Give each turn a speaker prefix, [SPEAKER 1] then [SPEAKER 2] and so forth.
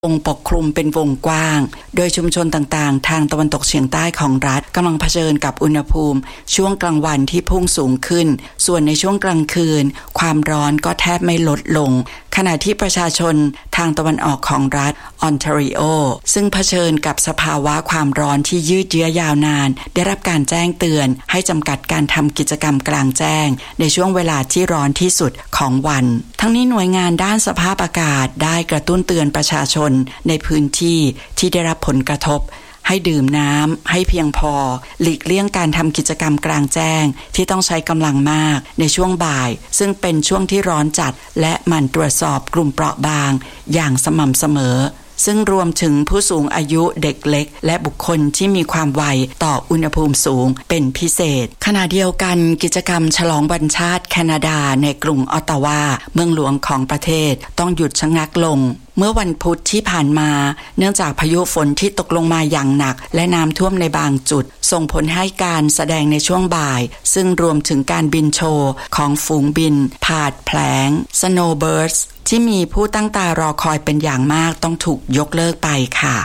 [SPEAKER 1] ปกคลุมเป็นวงกว้างโดยชุมชนต่างๆทางตะวันตกเฉียงใต้ของรัฐกำลังเผชิญกับอุณหภูมิช่วงกลางวันที่พุ่งสูงขึ้นส่วนในช่วงกลางคืนความร้อนก็แทบไม่ลดลงขณะที่ประชาชนทางตะวันออกของรัฐออนแทรีโอซึ่งเผชิญกับสภาวะความร้อนที่ยืดเยื้อยาวนานได้รับการแจ้งเตือนให้จำกัดการทำกิจกรรมกลางแจ้งในช่วงเวลาที่ร้อนที่สุดของวันทั้งนี้หน่วยงานด้านสภาพอากาศได้กระตุ้นเตือนประชาชนในพื้นที่ที่ได้รับผลกระทบให้ดื่มน้ำให้เพียงพอหลีกเลี่ยงการทำกิจกรรมกลางแจ้งที่ต้องใช้กำลังมากในช่วงบ่ายซึ่งเป็นช่วงที่ร้อนจัดและหมั่นตรวจสอบกลุ่มเปราะบางอย่างสม่ำเสมอซึ่งรวมถึงผู้สูงอายุเด็กเล็กและบุคคลที่มีความไวต่ออุณหภูมิสูงเป็นพิเศษขณะเดียวกันกิจกรรมฉลองวันชาติแคนาดาในกรุงออตตาวาเมืองหลวงของประเทศต้องหยุดชะงักลงเมื่อวันพุธที่ผ่านมาเนื่องจากพายุฝนที่ตกลงมาอย่างหนักและน้ำท่วมในบางจุดส่งผลให้การแสดงในช่วงบ่ายซึ่งรวมถึงการบินโชว์ของฝูงบินผาดแผลง Snowbirds ที่มีผู้ตั้งตารอคอยเป็นอย่างมากต้องถูกยกเลิกไปค่ะ